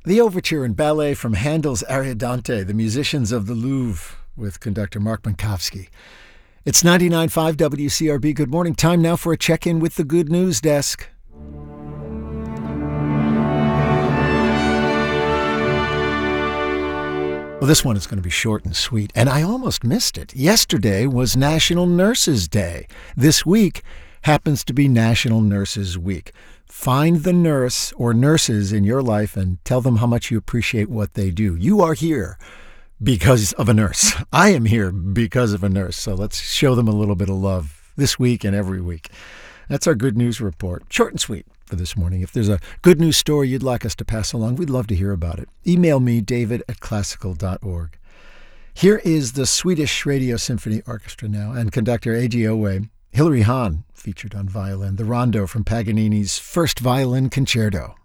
The overture and ballet from Handel's Ariadante, the musicians of the Louvre, with conductor Mark Minkowski. It's 99.5 WCRB. Good morning. Time now for a check-in with the Good News Desk. Well, this one is going to be short and sweet, and I almost missed it. Yesterday was National Nurses Day. This week happens to be National Nurses Week. Find the nurse or nurses in your life and tell them how much you appreciate what they do. You are here because of a nurse. I am here because of a nurse, so let's show them a little bit of love this week and every week. That's our Good News Report. Short and sweet for this morning. If there's a good news story you'd like us to pass along, we'd love to hear about it. Email me, david@classical.org. Here is the Swedish Radio Symphony Orchestra now, and conductor Eiji Owe. Hilary Hahn featured on violin, the rondo from Paganini's First Violin Concerto.